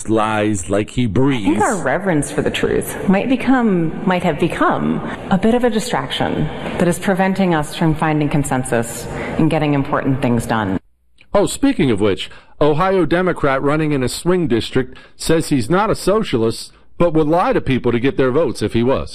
lies like he breathes. I think our reverence for the truth might have become a bit of a distraction that is preventing us from finding consensus and getting important things done. Oh, speaking of which, Ohio Democrat running in a swing district says he's not a socialist, but would lie to people to get their votes if he was.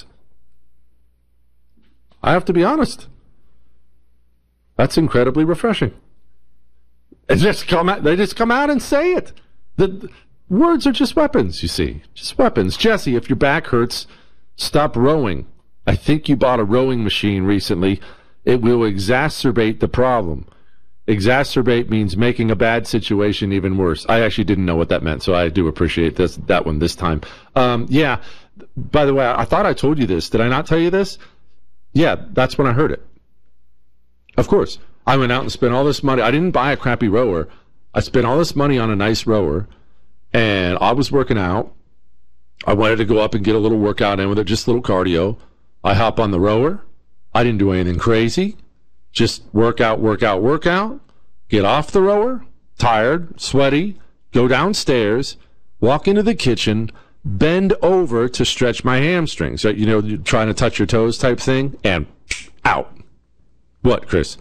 I have to be honest. That's incredibly refreshing. They just come out and say it. The words are just weapons, you see. Just weapons. Jesse, if your back hurts, stop rowing. I think you bought a rowing machine recently. It will exacerbate the problem. Exacerbate means making a bad situation even worse. I actually didn't know what that meant, so I do appreciate that one this time. Yeah, by the way, I thought I told you this. Did I not tell you this? Yeah, that's when I heard it. Of course. I went out and spent all this money. I didn't buy a crappy rower. I spent all this money on a nice rower, and I was working out. I wanted to go up and get a little workout in with it, just a little cardio. I hop on the rower. I didn't do anything crazy. Just work out. Get off the rower, tired, sweaty, go downstairs, walk into the kitchen, bend over to stretch my hamstrings. So, you know, you're trying to touch your toes type thing, and out. What, Chris?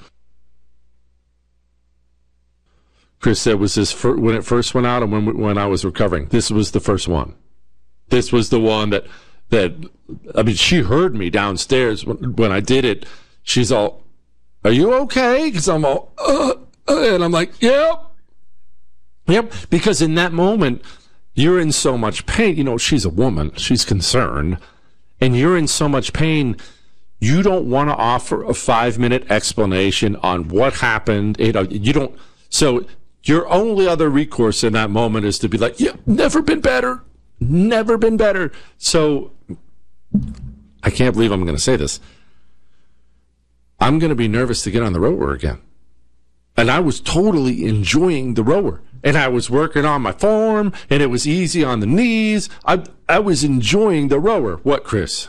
Chris said was this when it first went out and when I was recovering. This was the first one. This was the one that I mean, she heard me downstairs when I did it. She's all, "Are you okay?" Because I'm all, and I'm like, yep. Because in that moment, you're in so much pain. You know, she's a woman. She's concerned. And you're in so much pain, you don't want to offer a 5-minute explanation on what happened. You don't. So your only other recourse in that moment is to be like, yeah, never been better. Never been better. So I can't believe I'm going to say this. I'm going to be nervous to get on the rower again. And I was totally enjoying the rower. And I was working on my form, and it was easy on the knees. I was enjoying the rower. What, Chris?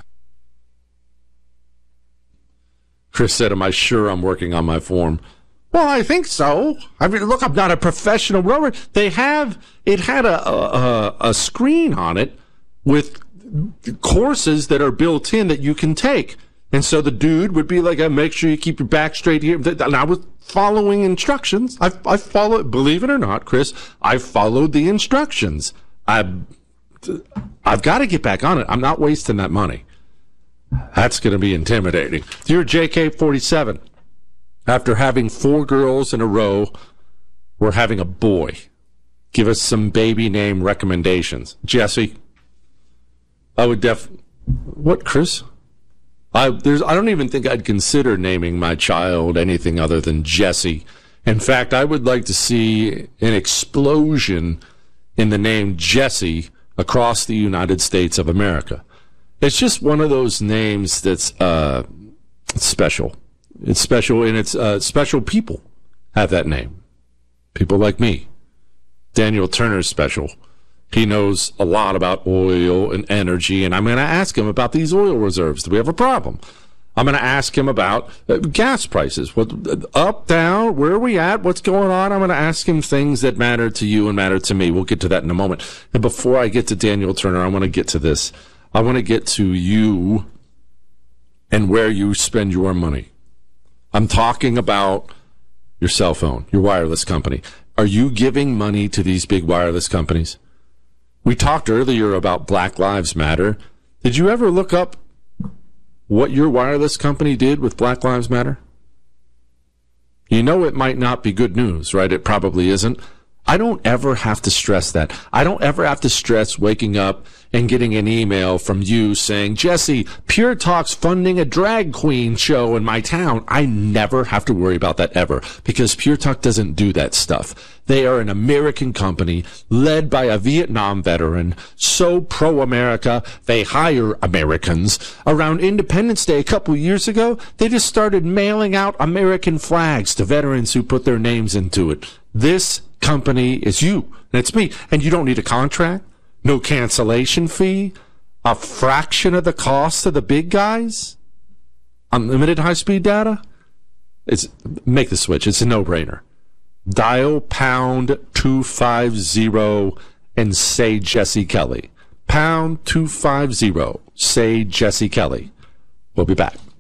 Chris said, am I sure I'm working on my form? Well, I think so. I mean, look, I'm not a professional rower. It had a screen on it with courses that are built in that you can take. And so the dude would be like, make sure you keep your back straight here. And I was following instructions. I followed, believe it or not, Chris, I followed the instructions. I've got to get back on it. I'm not wasting that money. That's going to be intimidating. You're JK47. After having 4 girls in a row, we're having a boy. Give us some baby name recommendations. Jesse, I would what, Chris? I don't even think I'd consider naming my child anything other than Jesse. In fact, I would like to see an explosion in the name Jesse across the United States of America. It's just one of those names that's special. It's special, and it's special people have that name. People like me. Daniel Turner's special. He knows a lot about oil and energy, and I'm going to ask him about these oil reserves. Do we have a problem? I'm going to ask him about gas prices. What, up, down, where are we at? What's going on? I'm going to ask him things that matter to you and matter to me. We'll get to that in a moment. And before I get to Daniel Turner, I want to get to this. I want to get to you and where you spend your money. I'm talking about your cell phone, your wireless company. Are you giving money to these big wireless companies? We talked earlier about Black Lives Matter. Did you ever look up what your wireless company did with Black Lives Matter? You know it might not be good news, right? It probably isn't. I don't ever have to stress that. I don't ever have to stress waking up and getting an email from you saying, Jesse, Pure Talk's funding a drag queen show in my town. I never have to worry about that ever, because Pure Talk doesn't do that stuff. They are an American company led by a Vietnam veteran, so pro-America, they hire Americans. Around Independence Day a couple years ago, they just started mailing out American flags to veterans who put their names into it. This company is you, and it's me. And you don't need a contract, no cancellation fee, a fraction of the cost of the big guys, unlimited high-speed data. Make the switch. It's a no-brainer. Dial #250 and say Jesse Kelly. #250, say Jesse Kelly. We'll be back.